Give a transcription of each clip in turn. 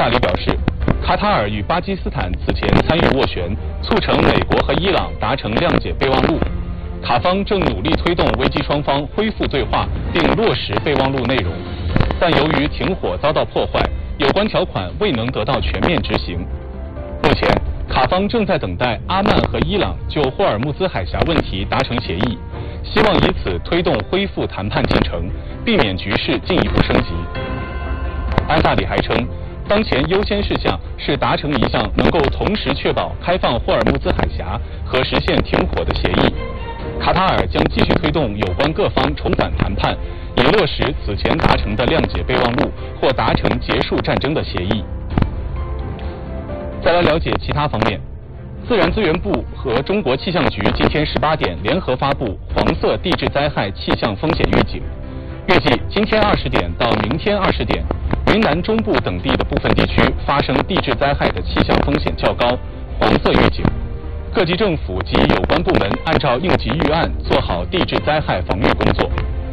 萨里表示，卡塔尔与巴基斯坦此前参与斡旋，促成美国和伊朗达成谅解备忘录。卡方正努力推动危机双方恢复对话，并落实备忘录内容，但由于停火遭到破坏，有关条款未能得到全面执行。目前，卡方正在等待阿曼和伊朗就霍尔木兹海峡问题达成协议，希望以此推动恢复谈判进程，避免局势进一步升级。安萨里还称，当前优先事项是达成一项能够同时确保开放霍尔木兹海峡和实现停火的协议。卡塔尔将继续推动有关各方重返谈判，以落实此前达成的谅解备忘录或达成结束战争的协议。再来了解其他方面，自然资源部和中国气象局今天18点联合发布黄色地质灾害气象风险预警，预计今天20点到明天20点，云南中部等地的部分地区发生地质灾害的气象风险较高，黄色预警。各级政府及有关部门按照应急预案做好地质灾害防御工作。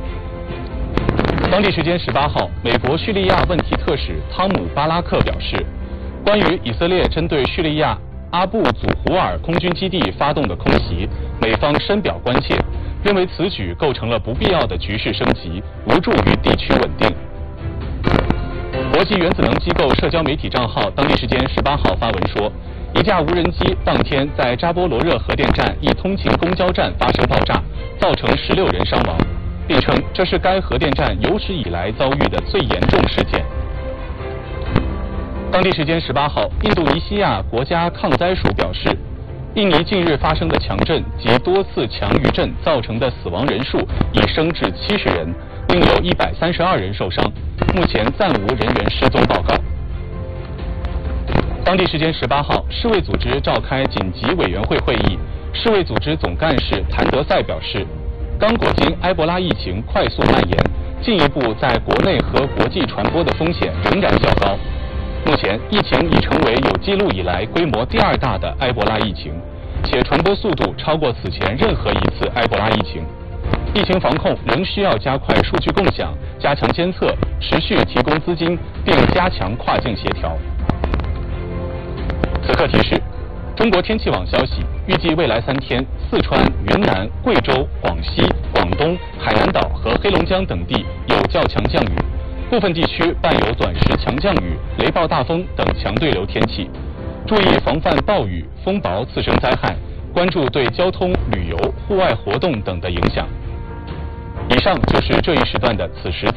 当地时间18号，美国叙利亚问题特使汤姆·巴拉克表示，关于以色列针对叙利亚阿布祖胡尔空军基地发动的空袭，美方深表关切，认为此举构成了不必要的局势升级，无助于地区稳定。国际原子能机构社交媒体账号当地时间18号发文说，一架无人机当天在扎波罗热核电站一通勤公交站发生爆炸，造成16人伤亡，并称这是该核电站有史以来遭遇的最严重事件。当地时间18号，印度尼西亚国家抗灾署表示，印尼近日发生的强震及多次强余震造成的死亡人数已升至70人，另有132人受伤，目前暂无人员失踪报告。当地时间18号，世卫组织召开紧急委员会会议，世卫组织总干事谭德赛表示，刚果金埃博拉疫情快速蔓延，进一步在国内和国际传播的风险仍然较高。目前，疫情已成为有记录以来规模第2大的埃博拉疫情，且传播速度超过此前任何一次埃博拉疫情。疫情防控仍需要加快数据共享，加强监测，持续提供资金，并加强跨境协调。此刻提示，中国天气网消息，预计未来3天，四川、云南、贵州、广西、广东、海南岛和黑龙江等地有较强降雨，部分地区伴有短时强降雨、雷暴大风等强对流天气，注意防范暴雨、风雹次生灾害，关注对交通、旅游、户外活动等的影响。以上就是这一时段的此时此